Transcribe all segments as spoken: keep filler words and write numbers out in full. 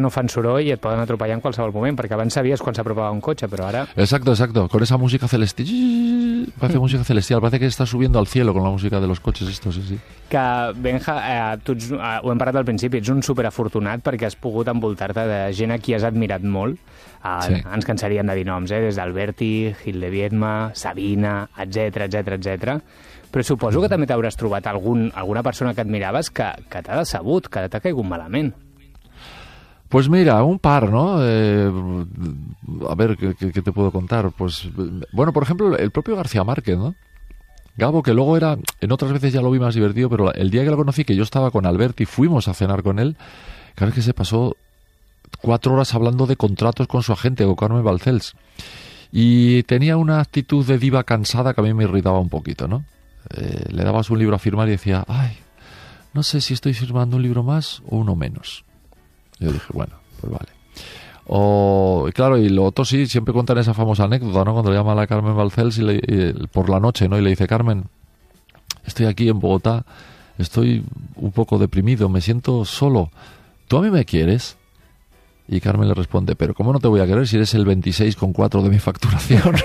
no fan soroll i et poden atropellar en qualsevol moment, perquè abans sabies quan s'apropava un cotxe, però ara... Exacto, exacto, con esa música celestial, parece música celestial, parece que estás subiendo al cielo con la música de los coches estos, sí, sí. Que, Benja, eh, tu ets, eh, ho hem parlat al principi, ets un superafortunat perquè has pogut envoltar-te de gent a qui has admirat molt. Eh, sí. Ens cansaríem de dir noms, eh? Des d'Alberti, Gil de Viedma, Sabina, etcètera, etcètera, etcètera. Però suposo que també t'hauràs trobat algun, alguna persona que admiraves que, que t'ha decebut, que t'ha caigut malament. Pues mira, un par, ¿no? Eh, a ver, ¿qué, qué te puedo contar? Pues, bueno, por ejemplo, el propio García Márquez, ¿no? Gabo, que luego era, en otras veces ya lo vi más divertido, pero el día que lo conocí, que yo estaba con Alberti, fuimos a cenar con él, claro que se pasó cuatro horas hablando de contratos con su agente, con Carmen Balcells. Y tenía una actitud de diva cansada que a mí me irritaba un poquito, ¿no? Eh, le dabas un libro a firmar y decía, ay, no sé si estoy firmando un libro más o uno menos. Yo dije, bueno, pues vale. O, claro, y lo otro sí, siempre cuentan esa famosa anécdota, ¿no? Cuando le llama a la Carmen Balcells y le, y, por la noche, ¿no? Y le dice, Carmen, estoy aquí en Bogotá, estoy un poco deprimido, me siento solo. ¿Tú a mí me quieres? Y Carmen le responde, pero ¿cómo no te voy a querer si eres el veintiséis coma cuatro de mi facturación?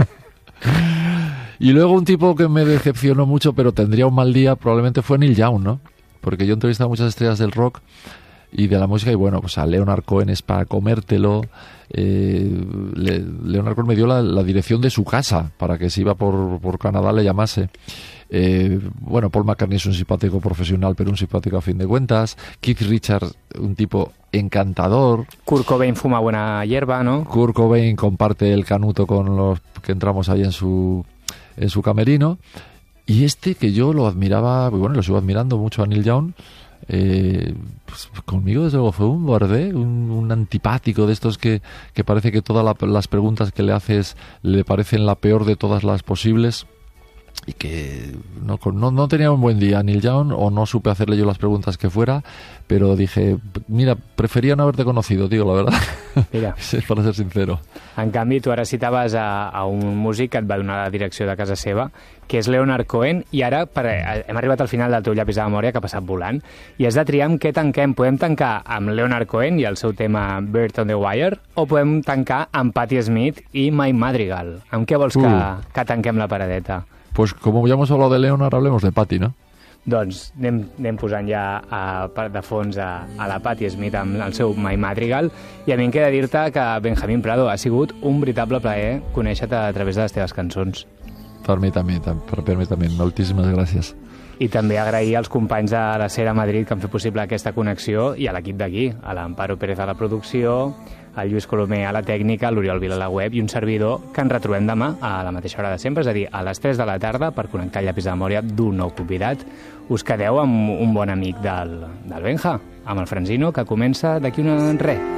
Y luego un tipo que me decepcionó mucho, pero tendría un mal día, probablemente fue Neil Young, ¿no? Porque yo he entrevistado a muchas estrellas del rock y de la música, y bueno, pues a Leonard Cohen es para comértelo. Eh, Le, Leonard Cohen me dio la, la dirección de su casa para que si iba por, por Canadá le llamase. Eh, bueno, Paul McCartney es un simpático profesional, pero un simpático a fin de cuentas. Keith Richards, un tipo encantador. Kurt Cobain fuma buena hierba, ¿no? Kurt Cobain comparte el canuto con los que entramos ahí en su en su camerino. Y este, que yo lo admiraba, bueno, lo sigo admirando mucho a Neil Young, eh, pues conmigo desde luego fue un borde, un, un antipático de estos que, que parece que todas la, las preguntas que le haces le parecen la peor de todas las posibles. Y que no, no, no tenía un buen día Neil Young, o no supe hacerle yo las preguntas que fuera, pero dije, mira, prefería no haberte conocido, tío, la verdad. Mira. Para ser sincero. En canvi, tu ara citaves a, a un músic que et va donar la direcció de casa seva, que és Leonard Cohen, i ara per, hem arribat al final del teu llapis de memòria, que ha passat volant, i has de triar amb què tanquem. Podem tancar amb Leonard Cohen i el seu tema Bird on the Wire, o podem tancar amb Patti Smith i My Madrigal. Amb què vols que, Uh. que tanquem la paradeta? Pues como ya hemos hablado de Leonard, hablemos de Patti, ¿no? Doncs anem, anem posant ja a, de fons a, a la Patti Smith amb el seu My Madrigal, i a mi em queda dir-te que, Benjamín Prado, ha sigut un veritable plaer conèixer-te a través de les teves cançons. Per mi també, per, per mi també. Moltíssimes gràcies. I també agrair als companys de la Cera Madrid que han fet possible aquesta connexió, i a l'equip d'aquí, a l'Amparo Pérez a la producció, al Lluís Colomer a la tècnica, l'Oriol Vila a la web, i un servidor que ens retrobem demà a la mateixa hora de sempre, és a dir, a les tres de la tarda, per connectar el llapis de memòria d'un nou convidat. Us quedeu amb un bon amic del, del Benja, amb el Franzino, que comença d'aquí una res.